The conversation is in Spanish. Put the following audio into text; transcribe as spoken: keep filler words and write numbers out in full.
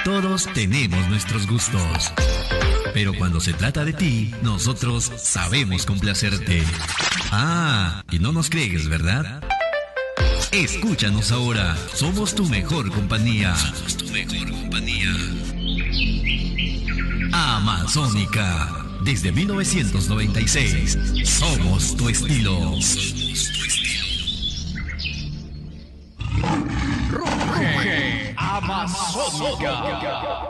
Todos tenemos nuestros gustos. Pero cuando se trata de ti, nosotros sabemos complacerte. Ah, y no nos crees, ¿verdad? Escúchanos ahora. Somos tu mejor compañía. Somos tu mejor compañía. Amazónica. Desde mil novecientos noventa y seis. Somos tu estilo. Somos tu estilo. Ruge Amazónica.